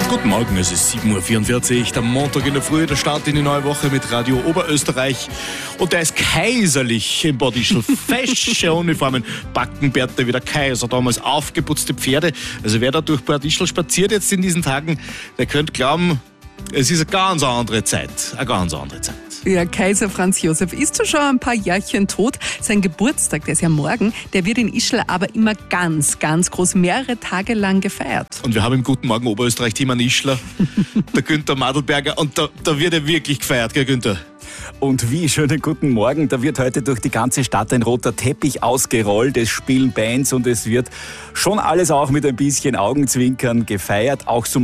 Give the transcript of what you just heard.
Guten Morgen, es ist 7.44 Uhr, der Montag in der Früh, der Start in die neue Woche mit Radio Oberösterreich. Und der ist kaiserlich im Bad Ischl. Fesche Uniformen, Backenbärte wie der Kaiser, damals aufgeputzte Pferde. Also wer da durch Bad Ischl spaziert jetzt in diesen Tagen, der könnte glauben, es ist eine ganz andere Zeit. Eine ganz andere Zeit. Ja, Kaiser Franz Josef ist zwar schon ein paar Jährchen tot. Sein Geburtstag, der ist ja morgen, der wird in Ischl aber immer ganz, ganz groß, mehrere Tage lang gefeiert. Und wir haben im Guten Morgen Oberösterreich-Team einen Ischler, der Günther Madelberger. Und da wird er wirklich gefeiert, gell Günther? Und wie, schönen guten Morgen, da wird heute durch die ganze Stadt ein roter Teppich ausgerollt, es spielen Bands und es wird schon alles auch mit ein bisschen Augenzwinkern gefeiert. Auch so